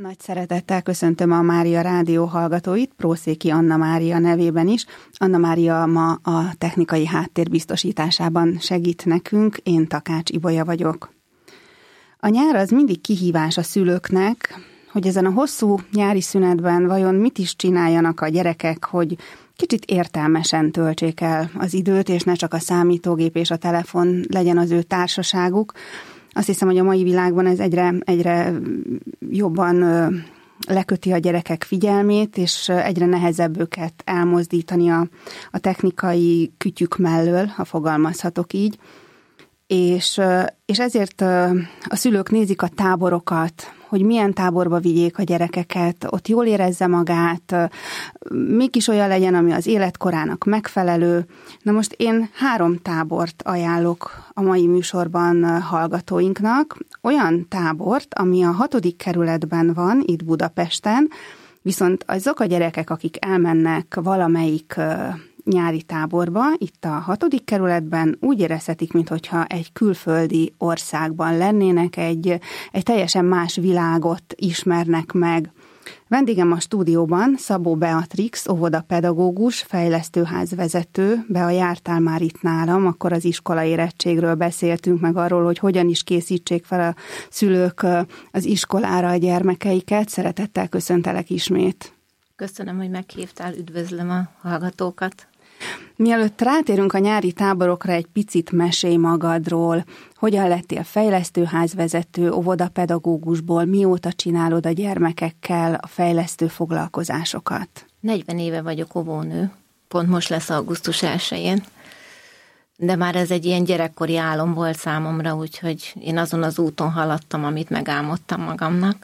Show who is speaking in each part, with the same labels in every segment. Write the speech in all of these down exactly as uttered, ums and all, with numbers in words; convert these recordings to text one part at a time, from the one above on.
Speaker 1: Nagy szeretettel köszöntöm a Mária Rádió hallgatóit, Prószéki Anna Mária nevében is. Anna Mária ma a technikai háttér biztosításában segít nekünk, én Takács Ibolya vagyok. A nyár az mindig kihívás a szülőknek, hogy ezen a hosszú nyári szünetben vajon mit is csináljanak a gyerekek, hogy kicsit értelmesen töltsék el az időt, és ne csak a számítógép és a telefon legyen az ő társaságuk. Azt hiszem, hogy a mai világban ez egyre, egyre jobban leköti a gyerekek figyelmét, és egyre nehezebb őket elmozdítani a, a technikai kütyük mellől, ha fogalmazhatok így. És, és ezért a szülők nézik a táborokat, hogy milyen táborba vigyék a gyerekeket, ott jól érezze magát, mégis olyan legyen, ami az életkorának megfelelő. Na most én három tábort ajánlok a mai műsorban hallgatóinknak. Olyan tábort, ami a hatodik kerületben van, itt Budapesten, viszont azok a gyerekek, akik elmennek valamelyik nyári táborba, itt a hatodik kerületben úgy érezhetik, minthogyha egy külföldi országban lennének, egy, egy teljesen más világot ismernek meg. Vendégem a stúdióban Szabó Beatrix, óvodapedagógus, fejlesztőházvezető. Bea, jártál már itt nálam, akkor az iskola érettségről beszéltünk, meg arról, hogy hogyan is készítsék fel a szülők az iskolára a gyermekeiket. Szeretettel köszöntelek ismét.
Speaker 2: Köszönöm, hogy meghívtál, üdvözlöm a hallgatókat.
Speaker 1: Mielőtt rátérünk a nyári táborokra, egy picit mesélj magadról. Hogyan lettél fejlesztőházvezető, óvodapedagógusból, mióta csinálod a gyermekekkel a fejlesztő foglalkozásokat?
Speaker 2: negyven éve vagyok óvónő, pont most lesz augusztus elsején, de már ez egy ilyen gyerekkori álom volt számomra, úgyhogy én azon az úton haladtam, amit megálmodtam magamnak.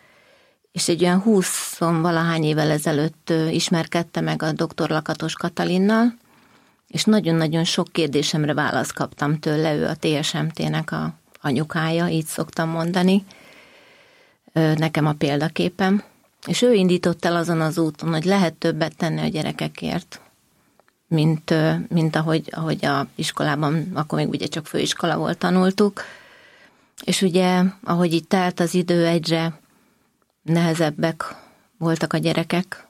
Speaker 2: És egy olyan húsz-valahány évvel ezelőtt ismerkedtem meg a doktor Lakatos Katalinnal, és nagyon-nagyon sok kérdésemre választ kaptam tőle, ő a té es em té-nek a anyukája, így szoktam mondani, nekem a példaképem, és ő indított el azon az úton, hogy lehet többet tenni a gyerekekért, mint, mint ahogy, ahogy a iskolában, akkor még ugye csak főiskola volt, tanultuk, és ugye, ahogy itt telt az idő, egyre nehezebbek voltak a gyerekek,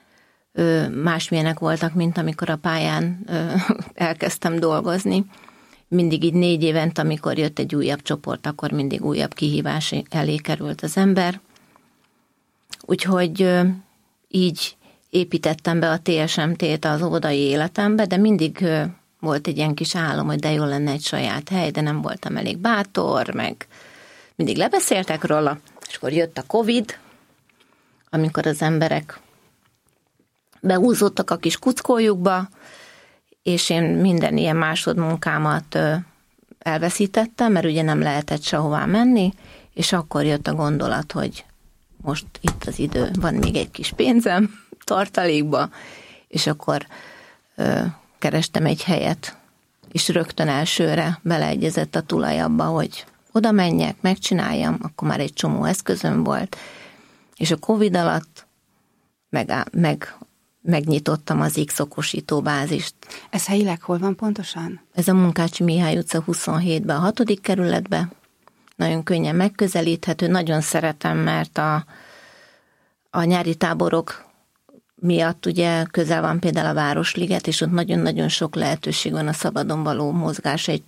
Speaker 2: másmilyenek voltak, mint amikor a pályán elkezdtem dolgozni. Mindig így négy évent, amikor jött egy újabb csoport, akkor mindig újabb kihívás elé került az ember. Úgyhogy így építettem be a té es em té-t az óvodai életembe, de mindig volt egy ilyen kis álom, hogy de jó lenne egy saját hely, de nem voltam elég bátor, meg mindig lebeszéltek róla, és akkor jött a Covid, amikor az emberek behúzódtak a kis kuckójukba, és én minden ilyen másodmunkámat elveszítettem, mert ugye nem lehetett sehová menni, és akkor jött a gondolat, hogy most itt az idő, van még egy kis pénzem tartalékba, és akkor ö, kerestem egy helyet, és rögtön elsőre beleegyezett a tulaj abba, hogy oda menjek, megcsináljam, akkor már egy csomó eszközöm volt, és a Covid alatt meg, meg, megnyitottam az X-okosító bázist.
Speaker 1: Ez helyileg hol van pontosan?
Speaker 2: Ez a Munkácsi Mihály utca huszonhétben, a hatodik kerületben. Nagyon könnyen megközelíthető, nagyon szeretem, mert a, a nyári táborok miatt ugye közel van például a Városliget, és ott nagyon-nagyon sok lehetőség van a szabadon való mozgás, egy